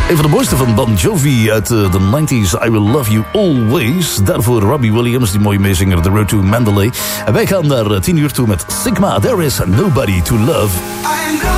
Een van de mooiste van Bon Jovi uit de 90s. I Will Love You Always. Daarvoor Robbie Williams, die mooie meezinger. The Road to Mandalay. En wij gaan naar 10 uur toe met Sigma. There is Nobody to Love.